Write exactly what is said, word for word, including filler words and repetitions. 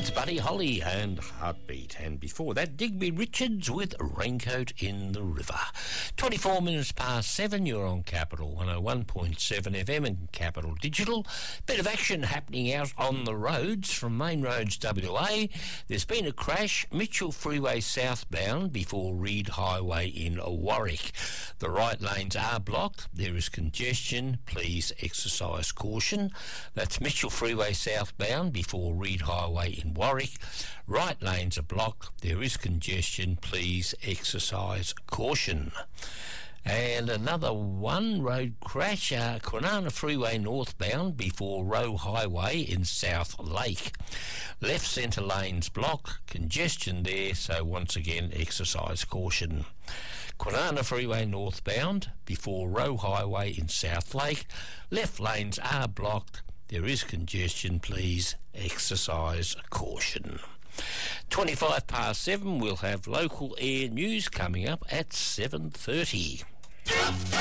That's Buddy Holly and Heartbeat. And before that, Digby Richards with Raincoat in the River. twenty-four minutes past seven, you're on Capital one oh one point seven F M and Capital Digital. Bit of action happening out on the roads from Main Roads W A. There's been a crash, Mitchell Freeway southbound before Reed Highway in Warwick. The right lanes are blocked. There is congestion. Please exercise caution. That's Mitchell Freeway southbound before Reed Highway in Warwick. Right lanes are blocked. There is congestion. Please exercise caution. And another one road crash, uh, Kwinana Freeway northbound before Roe Highway in South Lake. Left centre lanes blocked, congestion there, so once again exercise caution. Kwinana Freeway northbound before Roe Highway in South Lake. Left lanes are blocked. There is congestion. Please exercise caution. twenty-five past seven, we'll have local air news coming up at seven thirty.